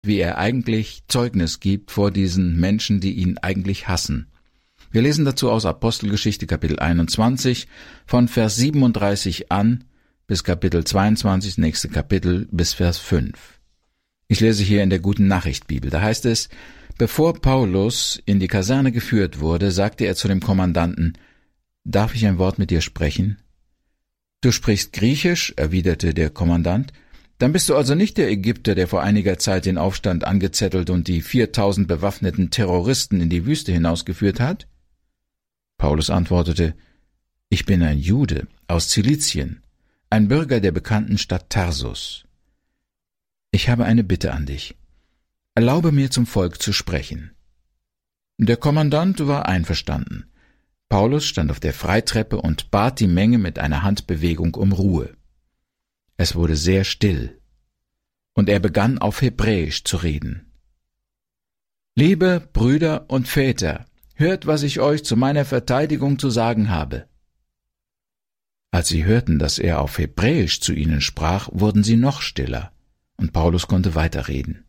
wie er eigentlich Zeugnis gibt vor diesen Menschen, die ihn eigentlich hassen. Wir lesen dazu aus Apostelgeschichte Kapitel 21 von Vers 37 an bis Kapitel 22, nächste Kapitel bis Vers 5. Ich lese hier in der Guten Nachricht Bibel. Da heißt es: Bevor Paulus in die Kaserne geführt wurde, sagte er zu dem Kommandanten: »Darf ich ein Wort mit dir sprechen?« »Du sprichst Griechisch«, erwiderte der Kommandant. »Dann bist du also nicht der Ägypter, der vor einiger Zeit den Aufstand angezettelt und die 4000 bewaffneten Terroristen in die Wüste hinausgeführt hat?« Paulus antwortete: »Ich bin ein Jude aus Zilizien, ein Bürger der bekannten Stadt Tarsus. Ich habe eine Bitte an dich. Erlaube mir, zum Volk zu sprechen.« Der Kommandant war einverstanden. Paulus stand auf der Freitreppe und bat die Menge mit einer Handbewegung um Ruhe. Es wurde sehr still, und er begann auf Hebräisch zu reden. »Liebe Brüder und Väter, hört, was ich euch zu meiner Verteidigung zu sagen habe.« Als sie hörten, dass er auf Hebräisch zu ihnen sprach, wurden sie noch stiller, und Paulus konnte weiterreden.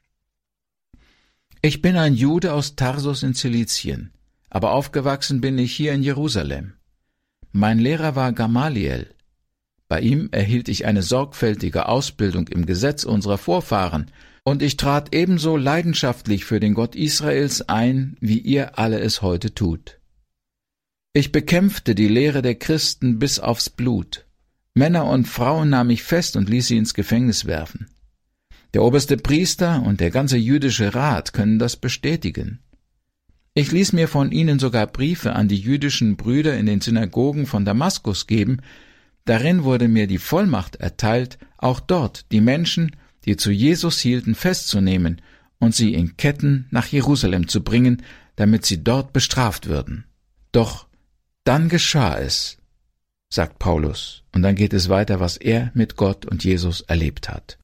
»Ich bin ein Jude aus Tarsus in Zilizien, aber aufgewachsen bin ich hier in Jerusalem. Mein Lehrer war Gamaliel. Bei ihm erhielt ich eine sorgfältige Ausbildung im Gesetz unserer Vorfahren, und ich trat ebenso leidenschaftlich für den Gott Israels ein, wie ihr alle es heute tut. Ich bekämpfte die Lehre der Christen bis aufs Blut. Männer und Frauen nahm ich fest und ließ sie ins Gefängnis werfen. Der oberste Priester und der ganze jüdische Rat können das bestätigen. Ich ließ mir von ihnen sogar Briefe an die jüdischen Brüder in den Synagogen von Damaskus geben. Darin wurde mir die Vollmacht erteilt, auch dort die Menschen, die zu Jesus hielten, festzunehmen und sie in Ketten nach Jerusalem zu bringen, damit sie dort bestraft würden. Doch dann geschah es, sagt Paulus, und dann geht es weiter, was er mit Gott und Jesus erlebt hat.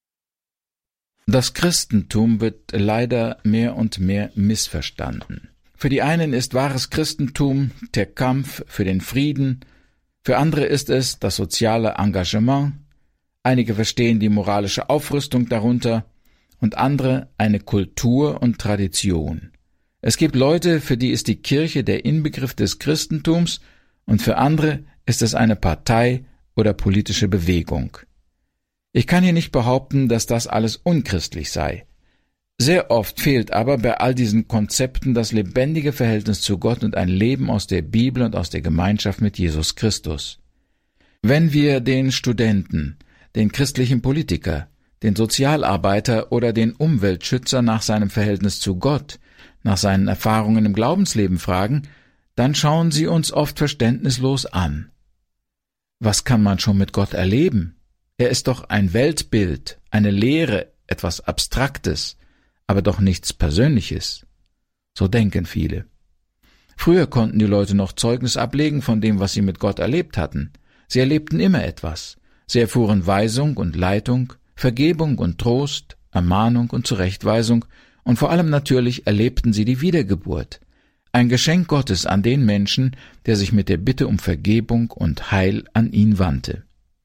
Das Christentum wird leider mehr und mehr missverstanden. Für die einen ist wahres Christentum der Kampf für den Frieden, für andere ist es das soziale Engagement, einige verstehen die moralische Aufrüstung darunter und andere eine Kultur und Tradition. Es gibt Leute, für die ist die Kirche der Inbegriff des Christentums und für andere ist es eine Partei oder politische Bewegung. Ich kann hier nicht behaupten, dass das alles unchristlich sei. Sehr oft fehlt aber bei all diesen Konzepten das lebendige Verhältnis zu Gott und ein Leben aus der Bibel und aus der Gemeinschaft mit Jesus Christus. Wenn wir den Studenten, den christlichen Politiker, den Sozialarbeiter oder den Umweltschützer nach seinem Verhältnis zu Gott, nach seinen Erfahrungen im Glaubensleben fragen, dann schauen sie uns oft verständnislos an. Was kann man schon mit Gott erleben? Er ist doch ein Weltbild, eine Lehre, etwas Abstraktes, aber doch nichts Persönliches. So denken viele. Früher konnten die Leute noch Zeugnis ablegen von dem, was sie mit Gott erlebt hatten. Sie erlebten immer etwas. Sie erfuhren Weisung und Leitung, Vergebung und Trost, Ermahnung und Zurechtweisung, und vor allem natürlich erlebten sie die Wiedergeburt, ein Geschenk Gottes an den Menschen, der sich mit der Bitte um Vergebung und Heil an ihn wandte.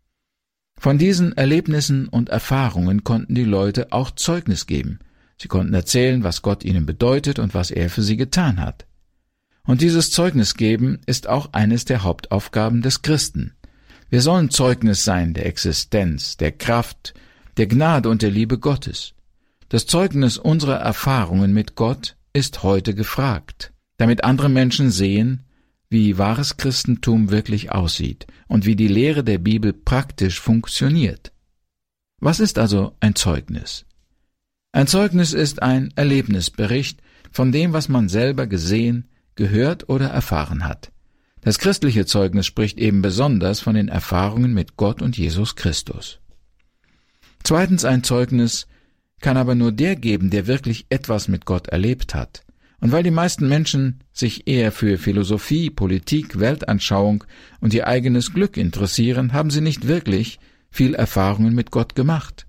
Von diesen Erlebnissen und Erfahrungen konnten die Leute auch Zeugnis geben. Sie konnten erzählen, was Gott ihnen bedeutet und was er für sie getan hat. Und dieses Zeugnisgeben ist auch eines der Hauptaufgaben des Christen. Wir sollen Zeugnis sein der Existenz, der Kraft, der Gnade und der Liebe Gottes. Das Zeugnis unserer Erfahrungen mit Gott ist heute gefragt, damit andere Menschen sehen, wie wahres Christentum wirklich aussieht und wie die Lehre der Bibel praktisch funktioniert. Was ist also ein Zeugnis? Ein Zeugnis ist ein Erlebnisbericht von dem, was man selber gesehen, gehört oder erfahren hat. Das christliche Zeugnis spricht eben besonders von den Erfahrungen mit Gott und Jesus Christus. Zweitens, ein Zeugnis kann aber nur der geben, der wirklich etwas mit Gott erlebt hat. Und weil die meisten Menschen sich eher für Philosophie, Politik, Weltanschauung und ihr eigenes Glück interessieren, haben sie nicht wirklich viel Erfahrungen mit Gott gemacht.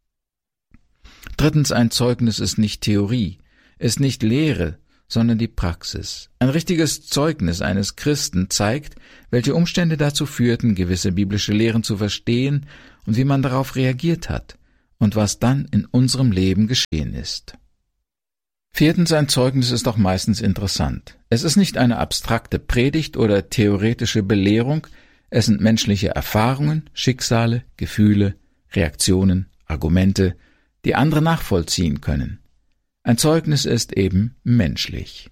Drittens, ein Zeugnis ist nicht Theorie, ist nicht Lehre, sondern die Praxis. Ein richtiges Zeugnis eines Christen zeigt, welche Umstände dazu führten, gewisse biblische Lehren zu verstehen und wie man darauf reagiert hat. und was dann in unserem Leben geschehen ist. Viertens, ein Zeugnis ist auch meistens interessant. Es ist nicht eine abstrakte Predigt oder theoretische Belehrung, es sind menschliche Erfahrungen, Schicksale, Gefühle, Reaktionen, Argumente, die andere nachvollziehen können. Ein Zeugnis ist eben menschlich.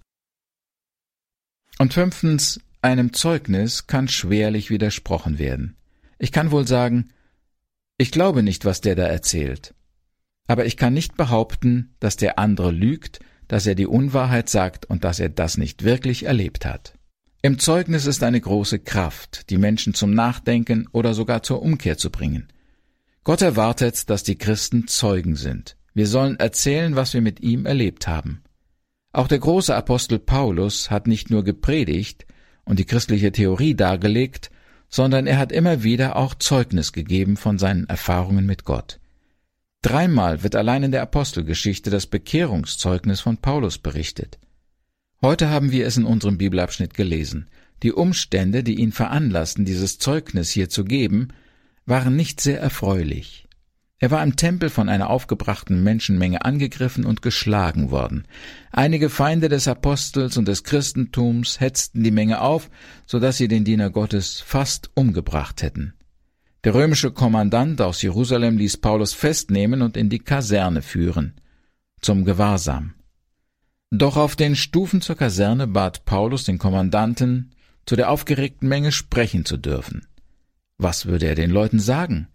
Und fünftens, einem Zeugnis kann schwerlich widersprochen werden. Ich kann wohl sagen, ich glaube nicht, was der da erzählt. Aber ich kann nicht behaupten, dass der andere lügt, dass er die Unwahrheit sagt und dass er das nicht wirklich erlebt hat. Im Zeugnis ist eine große Kraft, die Menschen zum Nachdenken oder sogar zur Umkehr zu bringen. Gott erwartet, dass die Christen Zeugen sind. Wir sollen erzählen, was wir mit ihm erlebt haben. Auch der große Apostel Paulus hat nicht nur gepredigt und die christliche Theorie dargelegt, sondern er hat immer wieder auch Zeugnis gegeben von seinen Erfahrungen mit Gott. 3-mal wird allein in der Apostelgeschichte das Bekehrungszeugnis von Paulus berichtet. Heute haben wir es in unserem Bibelabschnitt gelesen. Die Umstände, die ihn veranlassten, dieses Zeugnis hier zu geben, waren nicht sehr erfreulich. Er war im Tempel von einer aufgebrachten Menschenmenge angegriffen und geschlagen worden. Einige Feinde des Apostels und des Christentums hetzten die Menge auf, so dass sie den Diener Gottes fast umgebracht hätten. Der römische Kommandant aus Jerusalem ließ Paulus festnehmen und in die Kaserne führen, zum Gewahrsam. Doch auf den Stufen zur Kaserne bat Paulus den Kommandanten, zu der aufgeregten Menge sprechen zu dürfen. Was würde er den Leuten sagen?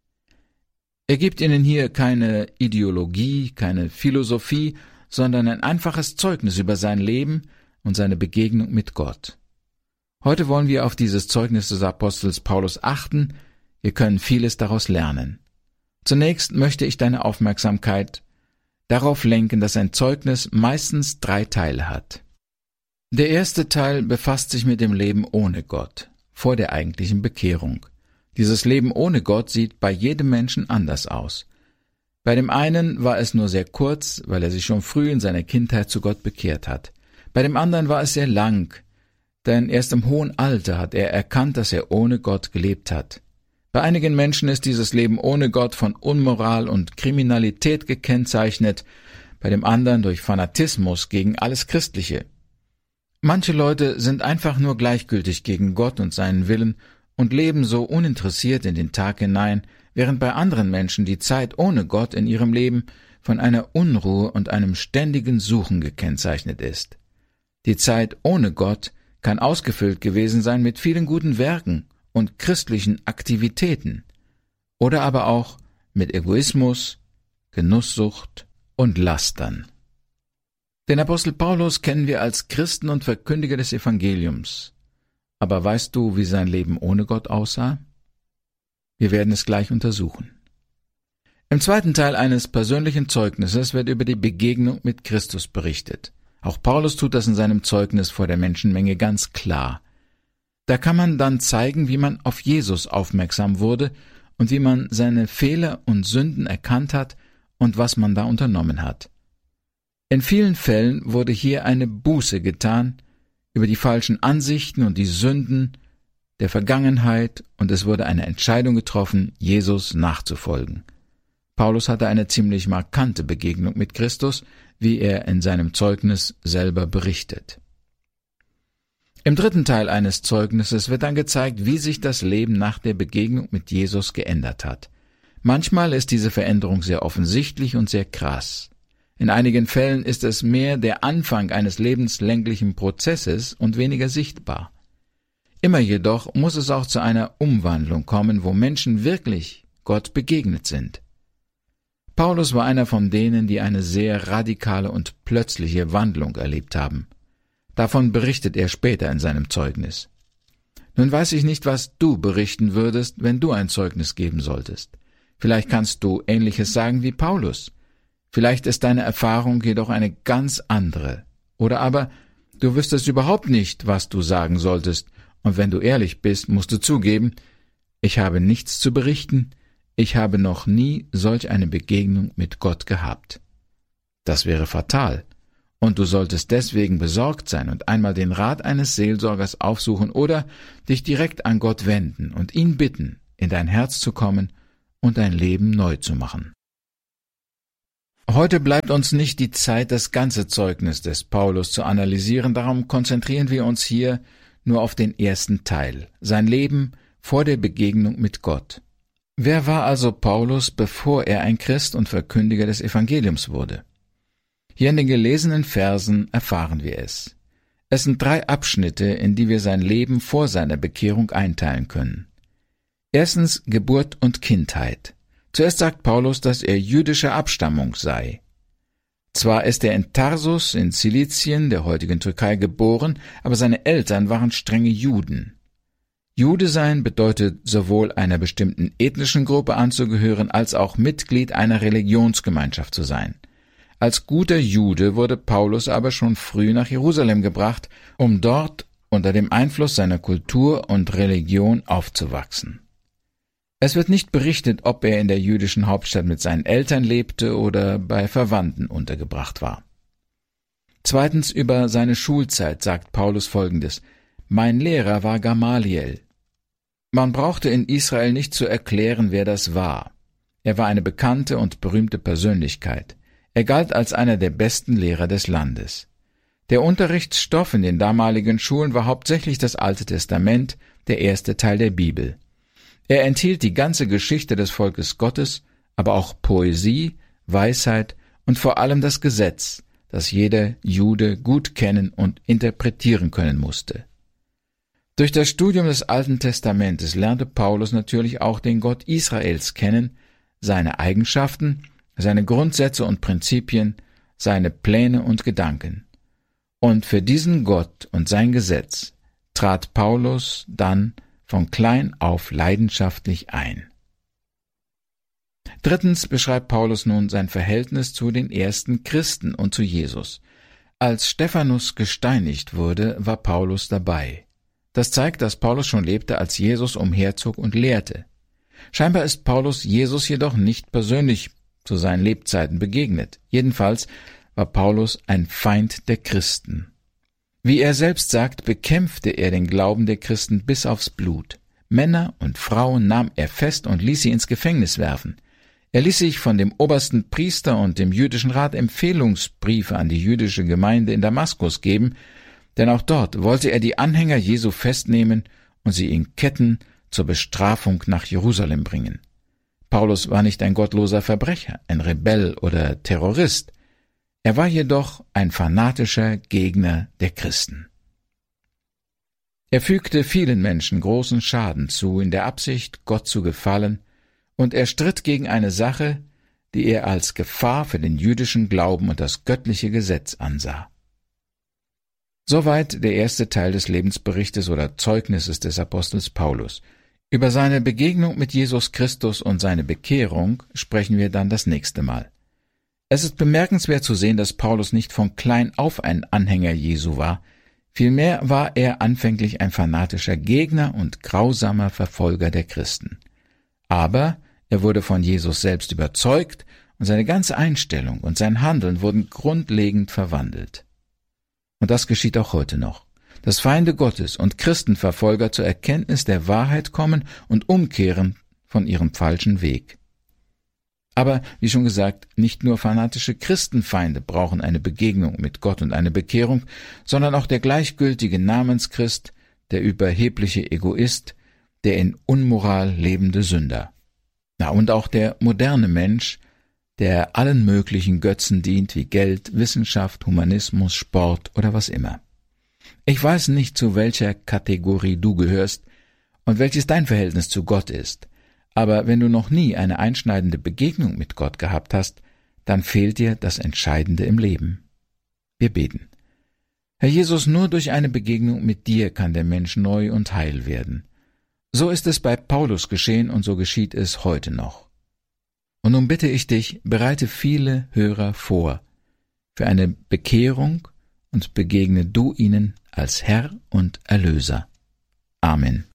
Er gibt ihnen hier keine Ideologie, keine Philosophie, sondern ein einfaches Zeugnis über sein Leben und seine Begegnung mit Gott. Heute wollen wir auf dieses Zeugnis des Apostels Paulus achten. Wir können vieles daraus lernen. Zunächst möchte ich deine Aufmerksamkeit darauf lenken, dass ein Zeugnis meistens 3 Teile hat. Der erste Teil befasst sich mit dem Leben ohne Gott, vor der eigentlichen Bekehrung. Dieses Leben ohne Gott sieht bei jedem Menschen anders aus. Bei dem einen war es nur sehr kurz, weil er sich schon früh in seiner Kindheit zu Gott bekehrt hat. Bei dem anderen war es sehr lang, denn erst im hohen Alter hat er erkannt, dass er ohne Gott gelebt hat. Bei einigen Menschen ist dieses Leben ohne Gott von Unmoral und Kriminalität gekennzeichnet, bei dem anderen durch Fanatismus gegen alles Christliche. Manche Leute sind einfach nur gleichgültig gegen Gott und seinen Willen und leben so uninteressiert in den Tag hinein, während bei anderen Menschen die Zeit ohne Gott in ihrem Leben von einer Unruhe und einem ständigen Suchen gekennzeichnet ist. Die Zeit ohne Gott kann ausgefüllt gewesen sein mit vielen guten Werken und christlichen Aktivitäten oder aber auch mit Egoismus, Genusssucht und Lastern. Den Apostel Paulus kennen wir als Christen und Verkündiger des Evangeliums. Aber weißt du, wie sein Leben ohne Gott aussah? Wir werden es gleich untersuchen. Im zweiten Teil eines persönlichen Zeugnisses wird über die Begegnung mit Christus berichtet. Auch Paulus tut das in seinem Zeugnis vor der Menschenmenge ganz klar. Da kann man dann zeigen, wie man auf Jesus aufmerksam wurde und wie man seine Fehler und Sünden erkannt hat und was man da unternommen hat. In vielen Fällen wurde hier eine Buße getan über die falschen Ansichten und die Sünden der Vergangenheit, und es wurde eine Entscheidung getroffen, Jesus nachzufolgen. Paulus hatte eine ziemlich markante Begegnung mit Christus, wie er in seinem Zeugnis selber berichtet. Im dritten Teil eines Zeugnisses wird dann gezeigt, wie sich das Leben nach der Begegnung mit Jesus geändert hat. Manchmal ist diese Veränderung sehr offensichtlich und sehr krass. In einigen Fällen ist es mehr der Anfang eines lebenslänglichen Prozesses und weniger sichtbar. Immer jedoch muss es auch zu einer Umwandlung kommen, wo Menschen wirklich Gott begegnet sind. Paulus war einer von denen, die eine sehr radikale und plötzliche Wandlung erlebt haben. Davon berichtet er später in seinem Zeugnis. Nun weiß ich nicht, was du berichten würdest, wenn du ein Zeugnis geben solltest. Vielleicht kannst du Ähnliches sagen wie Paulus. Vielleicht ist deine Erfahrung jedoch eine ganz andere. Oder aber du wüsstest überhaupt nicht, was du sagen solltest, und wenn du ehrlich bist, musst du zugeben, ich habe nichts zu berichten, ich habe noch nie solch eine Begegnung mit Gott gehabt. Das wäre fatal, und du solltest deswegen besorgt sein und einmal den Rat eines Seelsorgers aufsuchen oder dich direkt an Gott wenden und ihn bitten, in dein Herz zu kommen und dein Leben neu zu machen. Heute bleibt uns nicht die Zeit, das ganze Zeugnis des Paulus zu analysieren, darum konzentrieren wir uns hier nur auf den ersten Teil, sein Leben vor der Begegnung mit Gott. Wer war also Paulus, bevor er ein Christ und Verkündiger des Evangeliums wurde? Hier in den gelesenen Versen erfahren wir es. Es sind 3 Abschnitte, in die wir sein Leben vor seiner Bekehrung einteilen können. Erstens Geburt und Kindheit. Zuerst sagt Paulus, dass er jüdischer Abstammung sei. Zwar ist er in Tarsus in Zilizien, der heutigen Türkei, geboren, aber seine Eltern waren strenge Juden. Jude sein bedeutet sowohl einer bestimmten ethnischen Gruppe anzugehören, als auch Mitglied einer Religionsgemeinschaft zu sein. Als guter Jude wurde Paulus aber schon früh nach Jerusalem gebracht, um dort unter dem Einfluss seiner Kultur und Religion aufzuwachsen. Es wird nicht berichtet, ob er in der jüdischen Hauptstadt mit seinen Eltern lebte oder bei Verwandten untergebracht war. Zweitens, über seine Schulzeit sagt Paulus Folgendes: Mein Lehrer war Gamaliel. Man brauchte in Israel nicht zu erklären, wer das war. Er war eine bekannte und berühmte Persönlichkeit. Er galt als einer der besten Lehrer des Landes. Der Unterrichtsstoff in den damaligen Schulen war hauptsächlich das Alte Testament, der erste Teil der Bibel. Er enthielt die ganze Geschichte des Volkes Gottes, aber auch Poesie, Weisheit und vor allem das Gesetz, das jeder Jude gut kennen und interpretieren können musste. Durch das Studium des Alten Testamentes lernte Paulus natürlich auch den Gott Israels kennen, seine Eigenschaften, seine Grundsätze und Prinzipien, seine Pläne und Gedanken. Und für diesen Gott und sein Gesetz trat Paulus dann von klein auf leidenschaftlich ein. Drittens beschreibt Paulus nun sein Verhältnis zu den ersten Christen und zu Jesus. Als Stephanus gesteinigt wurde, war Paulus dabei. Das zeigt, dass Paulus schon lebte, als Jesus umherzog und lehrte. Scheinbar ist Paulus Jesus jedoch nicht persönlich zu seinen Lebzeiten begegnet. Jedenfalls war Paulus ein Feind der Christen. Wie er selbst sagt, bekämpfte er den Glauben der Christen bis aufs Blut. Männer und Frauen nahm er fest und ließ sie ins Gefängnis werfen. Er ließ sich von dem obersten Priester und dem jüdischen Rat Empfehlungsbriefe an die jüdische Gemeinde in Damaskus geben, denn auch dort wollte er die Anhänger Jesu festnehmen und sie in Ketten zur Bestrafung nach Jerusalem bringen. Paulus war nicht ein gottloser Verbrecher, ein Rebell oder Terrorist. Er war jedoch ein fanatischer Gegner der Christen. Er fügte vielen Menschen großen Schaden zu, in der Absicht, Gott zu gefallen, und er stritt gegen eine Sache, die er als Gefahr für den jüdischen Glauben und das göttliche Gesetz ansah. Soweit der erste Teil des Lebensberichtes oder Zeugnisses des Apostels Paulus. Über seine Begegnung mit Jesus Christus und seine Bekehrung sprechen wir dann das nächste Mal. Es ist bemerkenswert zu sehen, dass Paulus nicht von klein auf ein Anhänger Jesu war, vielmehr war er anfänglich ein fanatischer Gegner und grausamer Verfolger der Christen. Aber er wurde von Jesus selbst überzeugt und seine ganze Einstellung und sein Handeln wurden grundlegend verwandelt. Und das geschieht auch heute noch, dass Feinde Gottes und Christenverfolger zur Erkenntnis der Wahrheit kommen und umkehren von ihrem falschen Weg. Aber, wie schon gesagt, nicht nur fanatische Christenfeinde brauchen eine Begegnung mit Gott und eine Bekehrung, sondern auch der gleichgültige Namenschrist, der überhebliche Egoist, der in Unmoral lebende Sünder. Und auch der moderne Mensch, der allen möglichen Götzen dient wie Geld, Wissenschaft, Humanismus, Sport oder was immer. Ich weiß nicht, zu welcher Kategorie du gehörst und welches dein Verhältnis zu Gott ist, aber wenn du noch nie eine einschneidende Begegnung mit Gott gehabt hast, dann fehlt dir das Entscheidende im Leben. Wir beten. Herr Jesus, nur durch eine Begegnung mit dir kann der Mensch neu und heil werden. So ist es bei Paulus geschehen und so geschieht es heute noch. Und nun bitte ich dich, bereite viele Hörer vor für eine Bekehrung und begegne du ihnen als Herr und Erlöser. Amen.